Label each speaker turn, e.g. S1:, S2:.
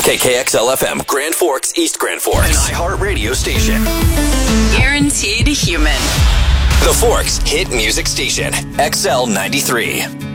S1: KKXL FM, Grand Forks, East Grand Forks. An iHeart radio station.
S2: Guaranteed human.
S1: The Forks Hit Music Station, XL 93.